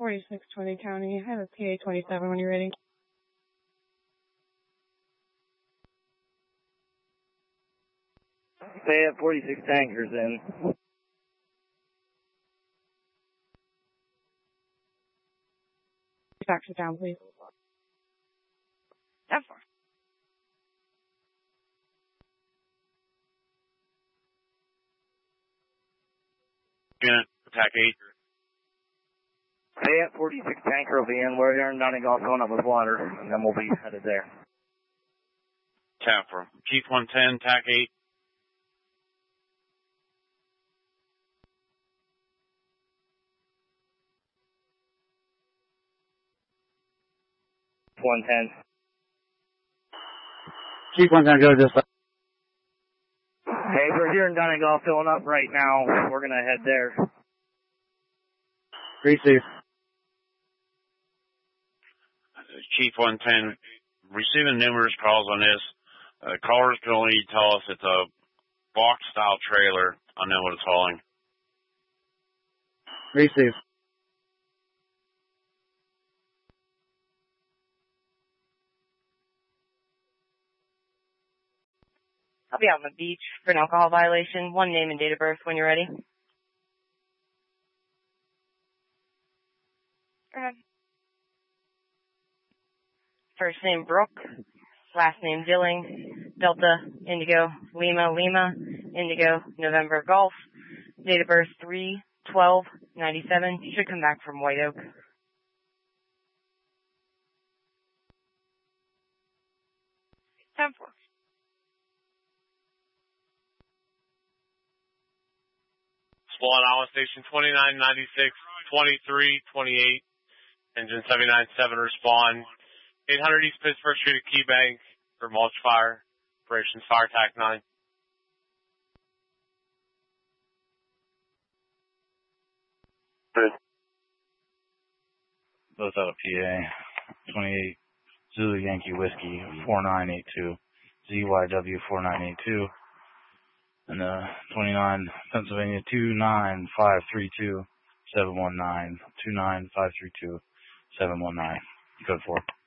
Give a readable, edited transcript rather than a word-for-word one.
4620 County. I have a PA 27 when you're ready. Stay at 46 tankers in. Taxi down, please. 10-4. Unit, attack 8. Stay at 46 tanker will be in. We're here in Dunning Golf filling up with water, and then we'll be headed there. 10-4. Chief 110, attack 8. Chief 110, go this way. Hey, we're here in Dunning Golf filling up right now. We're going to head there. Receive. Chief 110, receiving numerous calls on this. Callers can only tell us it's a box-style trailer. I know what it's hauling. Receive. I'll be out on the beach for an alcohol violation. One name and date of birth when you're ready. Go ahead. First name Brooke, last name Dilling, Delta, Indigo, Lima, Lima, Indigo, November Golf, date of birth 3/12/97. You should come back from White Oak. Spawn Island Station 2996, 2328, engine 797 respond. 800 East Pittsburgh Street at Key Bank for mulch fire. Operations Fire Attack 9. Both out of PA. 28 Zulu Yankee Whiskey 4982. ZYW 4982. And 29 Pennsylvania 29532 719. 29532 719. Code 4.